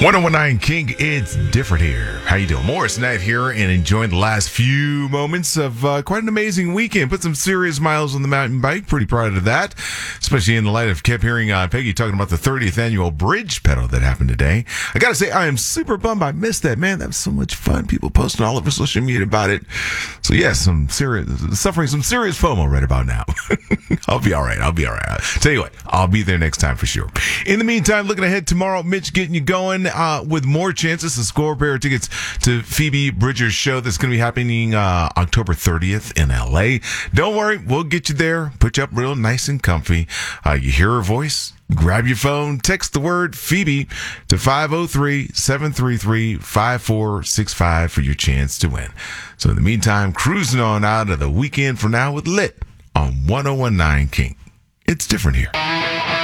1019 King, it's different here. How you doing? Morris Knight here and enjoying the last few moments of quite an amazing weekend. Put some serious miles on the mountain bike. Pretty proud of that, especially in the light of kept hearing Peggy talking about the 30th annual bridge pedal that happened today. I got to say, I am super bummed I missed that, man. That was so much fun. People posting all over social media about it. So yes, suffering some serious FOMO right about now. I'll be all right. Tell you what, I'll be there next time for sure. In the meantime, looking ahead tomorrow, Mitch getting you going with more chances to score a pair of tickets to Phoebe Bridgers' show that's going to be happening October 30th in LA. Don't worry, we'll get you there, put you up real nice and comfy. You hear her voice? Grab your phone, text the word Phoebe to 503-733-5465 for your chance to win. So in the meantime, cruising on out of the weekend for now with Lit on 1019 King. It's different here.